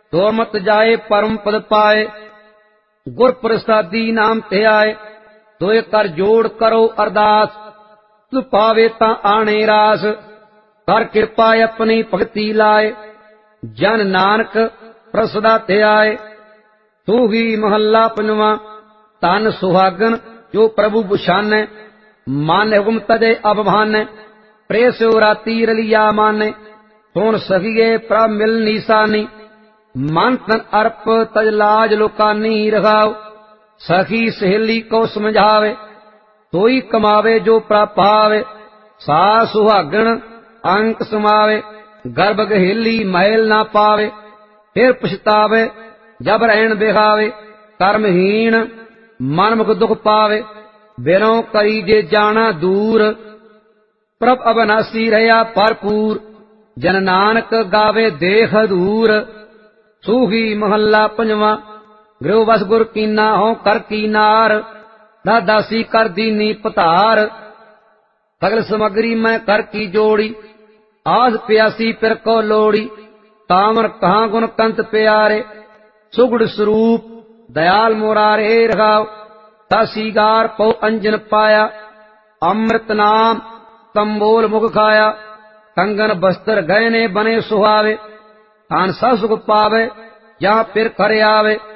दोमत जाए परम पद पाए, गुर प्रसादी नाम ते आए। दोए कर जोड़ करो अरदास, तु पावे ता आने रास। कर कृपा अपनी भगति लाए, जन नानक प्रसदा ते आए। सूही महला पंजवा। तन सुहागन जो प्रभु बुछाने, मन हुक्म तजे अबभाने। प्रेस्यो राती रलिया माने, सुन सखिए प्रभ मिल निशानी। मन तन अर्प तज लाज लुकानी रखाओ, सखी सहेली को समझावे। सोई कमावे जो प्रापावे, सा सुहागन अंक समावे। गर्भ गहेली महल ना पावे, फिर पछतावे जब रहन बिहावे। कर्महीन मन मुख दुख पावे, बिनो करी जे जाना दूर। प्रभ अविनाशी रहा भरपूर, जन नानक गावे देख दूर। सूही महला पंजवा। गृह बस गुर कीना हो कर कीनार, दासी कर दीनी पतार। सगल समग्री मैं कर की जोड़ी, आस प्यासी फिर को लोड़ी। तामर कहाँ गुण कंत प्यारे, सुगुड़ स्वरूप दयाल मुरारे रखाओ। तासीगार पौ अंजन पाया, अमृत नाम तंबोल मुख खाया। कंगन बस्तर गहने बने सुहावे, तान सा सुख पावे जहाँ फिर खरे आवे।